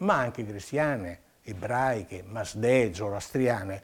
ma anche cristiane, ebraiche, masdee, zoroastriane,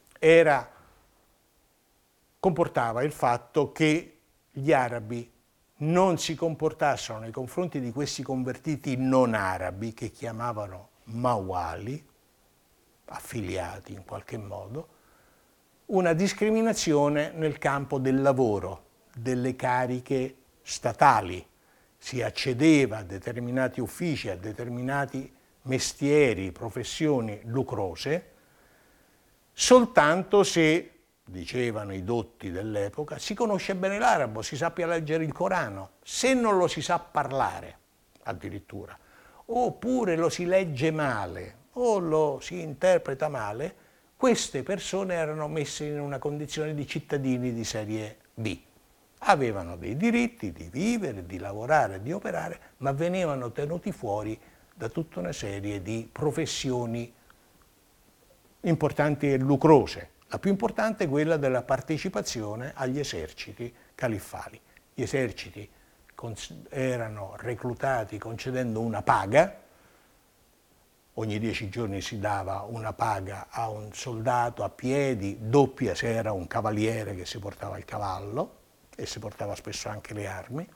comportava il fatto che gli arabi non si comportassero nei confronti di questi convertiti non arabi, che chiamavano mawali, affiliati in qualche modo, una discriminazione nel campo del lavoro, delle cariche statali. Si accedeva a determinati uffici, a determinati mestieri, professioni lucrose, soltanto se, dicevano i dotti dell'epoca, si conosce bene l'arabo, si sappia leggere il Corano. Se non lo si sa parlare, addirittura, oppure lo si legge male o lo si interpreta male, queste persone erano messe in una condizione di cittadini di serie B. Avevano dei diritti di vivere, di lavorare, di operare, ma venivano tenuti fuori da tutta una serie di professioni importanti e lucrose. La più importante è quella della partecipazione agli eserciti califfali. Gli eserciti erano reclutati concedendo una paga. Ogni 10 giorni si dava una paga a un soldato a piedi, doppia se era un cavaliere che si portava il cavallo e si portava spesso anche le armi,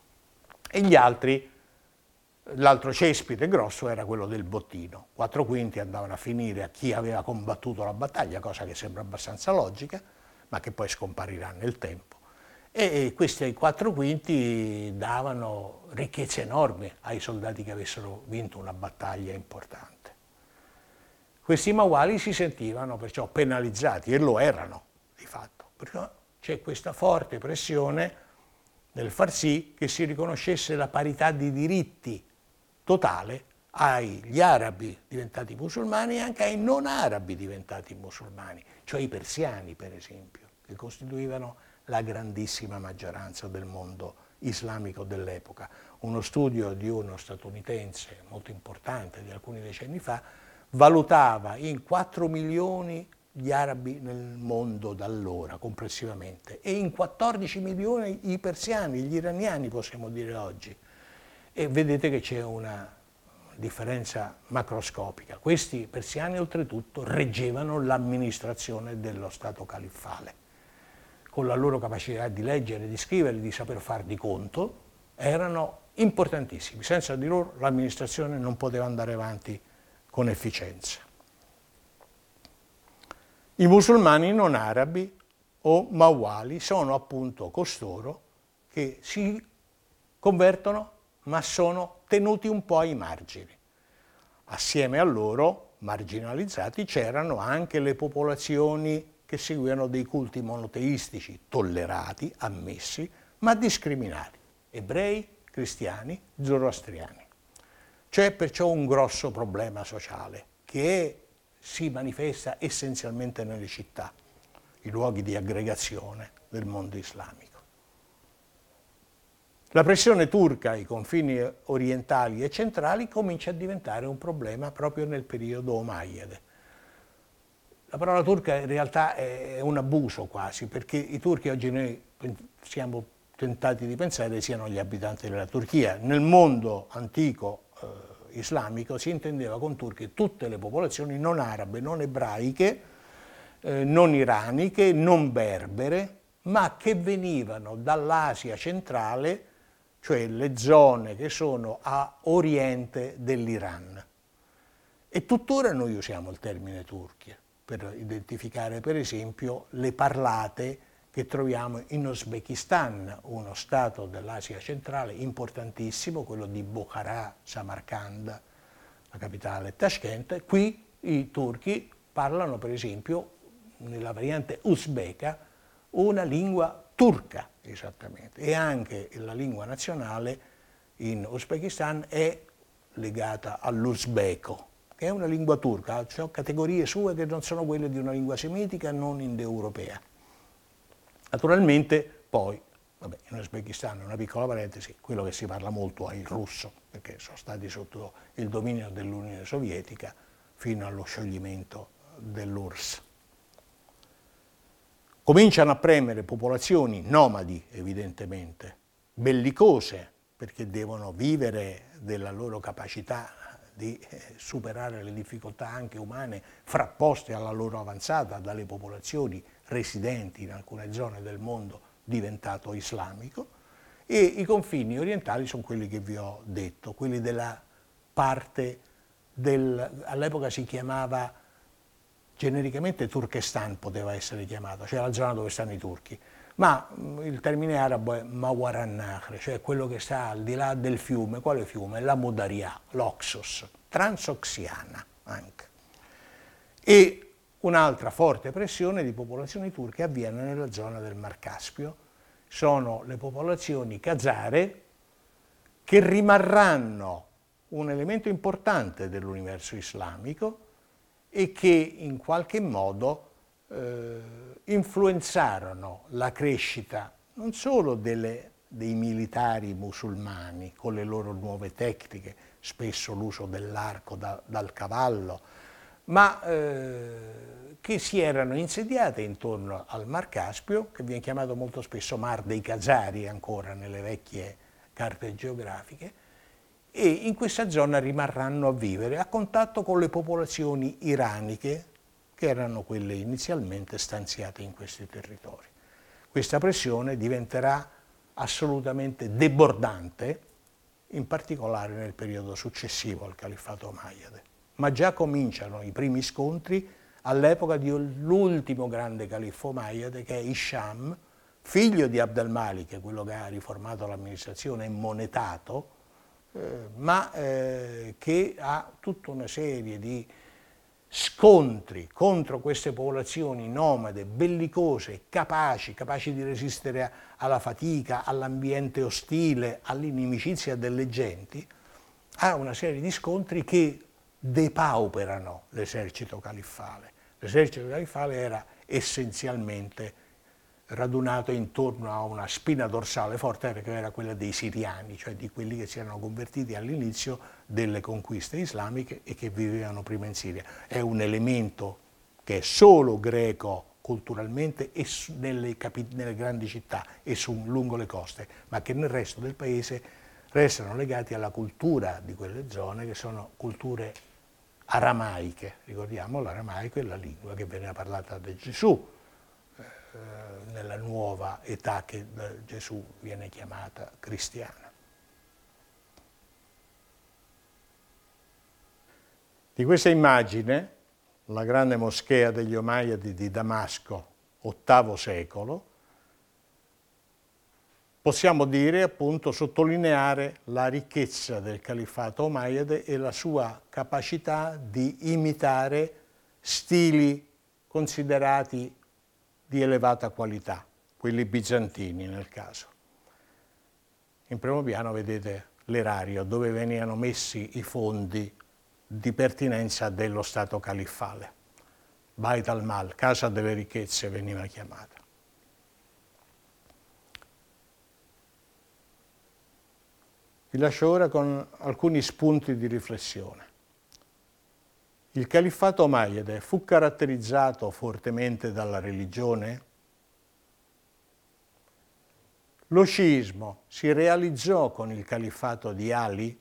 e l'altro cespite grosso era quello del bottino. 4 quinti andavano a finire a chi aveva combattuto la battaglia, cosa che sembra abbastanza logica, ma che poi scomparirà nel tempo. E questi 4 quinti davano ricchezze enormi ai soldati che avessero vinto una battaglia importante. Questi mawali si sentivano perciò penalizzati, e lo erano di fatto, perché c'è questa forte pressione nel far sì che si riconoscesse la parità di diritti totale agli arabi diventati musulmani e anche ai non arabi diventati musulmani, cioè i persiani per esempio, che costituivano la grandissima maggioranza del mondo islamico dell'epoca. Uno studio di uno statunitense molto importante di alcuni decenni fa valutava in 4 milioni gli arabi nel mondo da allora complessivamente e in 14 milioni i persiani, gli iraniani possiamo dire oggi. E vedete che c'è una differenza macroscopica. Questi persiani oltretutto reggevano l'amministrazione dello Stato califfale. Con la loro capacità di leggere, di scrivere, di saper far di conto, erano importantissimi. Senza di loro l'amministrazione non poteva andare avanti con efficienza. I musulmani non arabi o mawali sono appunto costoro che si convertono ma sono tenuti un po' ai margini. Assieme a loro, marginalizzati, c'erano anche le popolazioni che seguivano dei culti monoteistici, tollerati, ammessi, ma discriminati, ebrei, cristiani, zoroastriani. C'è perciò un grosso problema sociale che si manifesta essenzialmente nelle città, i luoghi di aggregazione del mondo islamico. La pressione turca ai confini orientali e centrali comincia a diventare un problema proprio nel periodo omayyade. La parola turca in realtà è un abuso quasi, perché i turchi oggi noi siamo tentati di pensare siano gli abitanti della Turchia. Nel mondo antico islamico si intendeva con turchi tutte le popolazioni non arabe, non ebraiche, non iraniche, non berbere, ma che venivano dall'Asia centrale, cioè le zone che sono a oriente dell'Iran. E tuttora noi usiamo il termine Turchia per identificare per esempio le parlate che troviamo in Uzbekistan, uno stato dell'Asia centrale importantissimo, quello di Bukhara, Samarkand, la capitale Tashkent. Qui i turchi parlano per esempio, nella variante uzbeka, una lingua turca esattamente, e anche la lingua nazionale in Uzbekistan è legata all'uzbeko, che è una lingua turca, ha cioè categorie sue che non sono quelle di una lingua semitica non indoeuropea. Naturalmente poi, in Uzbekistan, una piccola parentesi, quello che si parla molto è il russo, perché sono stati sotto il dominio dell'Unione Sovietica fino allo scioglimento dell'URSS. Cominciano a premere popolazioni nomadi, evidentemente, bellicose, perché devono vivere della loro capacità di superare le difficoltà anche umane frapposte alla loro avanzata dalle popolazioni residenti in alcune zone del mondo diventato islamico, e i confini orientali sono quelli che vi ho detto, quelli della parte all'epoca si chiamava genericamente Turkestan, poteva essere chiamato, cioè la zona dove stanno i turchi, ma il termine arabo è Mawarannahr, cioè quello che sta al di là del fiume. Quale fiume? La Mudarya, l'Oxus, transoxiana anche. E un'altra forte pressione di popolazioni turche avviene nella zona del Mar Caspio. Sono le popolazioni khazare che rimarranno un elemento importante dell'universo islamico e che in qualche modo influenzarono la crescita non solo dei militari musulmani con le loro nuove tecniche, spesso l'uso dell'arco dal cavallo, ma che si erano insediate intorno al Mar Caspio, che viene chiamato molto spesso Mar dei Khazari ancora nelle vecchie carte geografiche, e in questa zona rimarranno a vivere a contatto con le popolazioni iraniche, che erano quelle inizialmente stanziate in questi territori. Questa pressione diventerà assolutamente debordante, in particolare nel periodo successivo al Califfato Omayyade. Ma già cominciano i primi scontri all'epoca dell'ultimo grande califfo Omayyade, che è Hisham, figlio di Abd al-Malik, quello che ha riformato l'amministrazione e monetato, ma che ha tutta una serie di scontri contro queste popolazioni nomade, bellicose, capaci di resistere alla fatica, all'ambiente ostile, all'inimicizia delle genti, ha una serie di scontri che depauperano l'esercito califfale. L'esercito califfale era essenzialmente radunato intorno a una spina dorsale forte, che era quella dei siriani, cioè di quelli che si erano convertiti all'inizio delle conquiste islamiche e che vivevano prima in Siria. È un elemento che è solo greco culturalmente e nelle grandi città e lungo le coste, ma che nel resto del paese restano legati alla cultura di quelle zone, che sono culture aramaiche. Ricordiamo, l'aramaico è la lingua che veniva parlata da Gesù nella nuova età che da Gesù viene chiamata cristiana. Di questa immagine, la grande moschea degli Omayyadi di Damasco, VIII secolo, possiamo dire, appunto, sottolineare la ricchezza del califfato Omayyade e la sua capacità di imitare stili considerati di elevata qualità, quelli bizantini nel caso. In primo piano vedete l'erario dove venivano messi i fondi di pertinenza dello Stato califfale. Bait al-Mal, casa delle ricchezze veniva chiamata. Vi lascio ora con alcuni spunti di riflessione. Il califfato Omayyade fu caratterizzato fortemente dalla religione? Lo sciismo si realizzò con il califfato di Ali?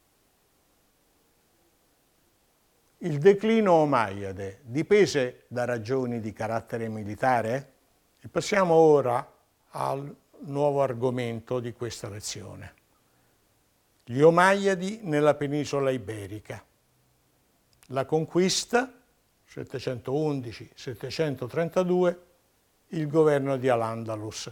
Il declino Omayyade dipese da ragioni di carattere militare? E passiamo ora al nuovo argomento di questa lezione. Gli Omayyadi nella penisola iberica. La conquista, 711-732, il governo di Al-Andalus,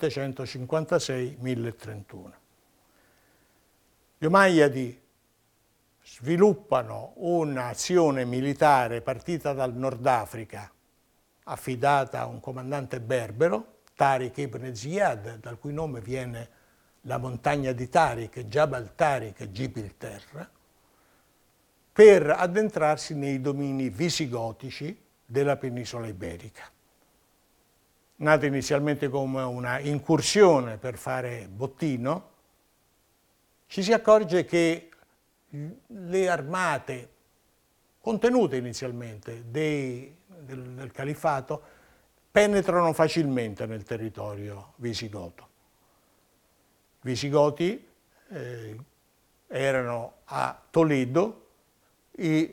756-1031. Gli Omayyadi sviluppano un'azione militare partita dal Nord Africa, affidata a un comandante berbero, Tariq ibn Ziyad, dal cui nome viene la montagna di Tariq, Jabal Tariq, Gibilterra, per addentrarsi nei domini visigotici della penisola iberica. Nata inizialmente come una incursione per fare bottino, ci si accorge che le armate contenute inizialmente del califfato penetrano facilmente nel territorio visigoto. I visigoti erano a Toledo i